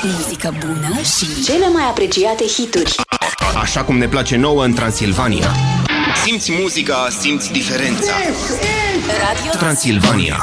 Muzică bună și cele mai apreciate hituri. Așa cum ne place nouă în Transilvania. Simți muzica, simți diferența. Radio Transilvania.